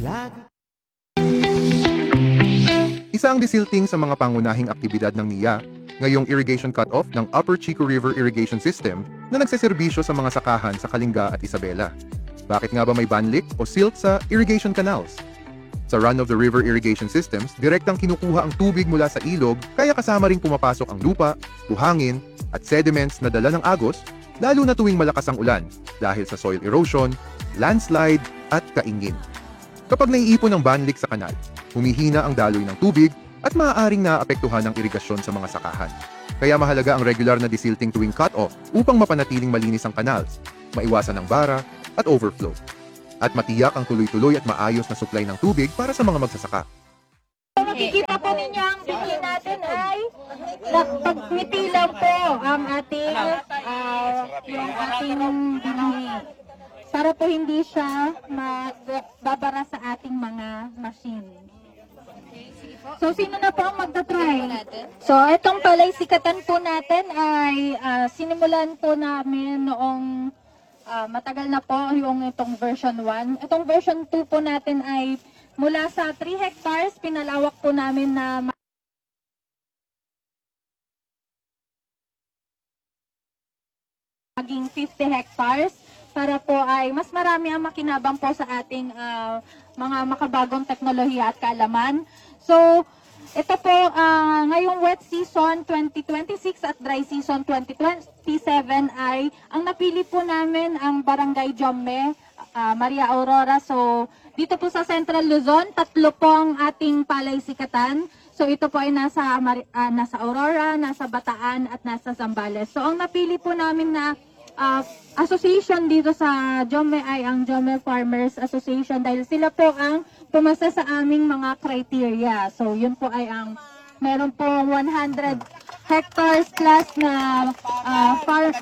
Isa ang desilting sa mga pangunahing aktibidad ng NIA, ngayong irrigation cut-off ng Upper Chico River Irrigation System na nagseserbisyo sa mga sakahan sa Kalinga at Isabela. Bakit nga ba may banlik o silt sa irrigation canals? Sa run-of-the-river irrigation systems, direktang kinukuha ang tubig mula sa ilog kaya kasama ring pumapasok ang lupa, buhangin, at sediments na dala ng agos, lalo na tuwing malakas ang ulan dahil sa soil erosion, landslide, at kaingin. Kapag naiipon ang banlik sa kanal, humihina ang daloy ng tubig at maaaring naapektuhan ang irigasyon sa mga sakahan. Kaya mahalaga ang regular na desilting tuwing cut-off upang mapanatiling malinis ang canals, maiwasan ang bara at overflow, at matiyak ang tuloy-tuloy at maayos na supply ng tubig para sa mga magsasaka. Makikita po ninyo ang binhi natin ay pagmiti lang po ang ating yung ating binhi. Para po hindi siya magbabara sa ating mga machine. So, sino na po ang magta-try? So, itong palay sikatan po natin ay sinimulan po namin noong matagal na po yung itong version 1. Itong version 2 po natin ay mula sa 3 hectares, pinalawak po namin na maging 50 hectares para po ay mas marami ang makinabang po sa ating mga makabagong teknolohiya at kaalaman. So, ito po, ngayong wet season 2026 at dry season 2027 ay ang napili po namin ang Barangay Jomme, Maria Aurora. So, dito po sa Central Luzon, 3 po ang ating palay sikatan. So, ito po ay nasa Aurora, nasa Bataan at nasa Zambales. So, ang napili po namin na association dito sa Jomme ay ang Jomme Farmers Association dahil sila po ang pumasa sa aming mga criteria. So, yun po ay ang meron po 100 hectares plus na farm